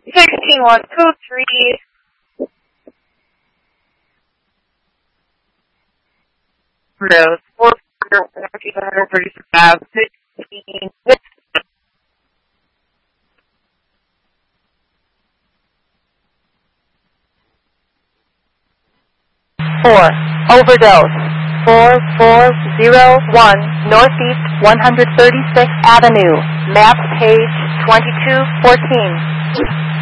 16123. Rose, 436 Ave, 15. 4. Overdose. 4401 Northeast 136th Avenue. Map page 2214.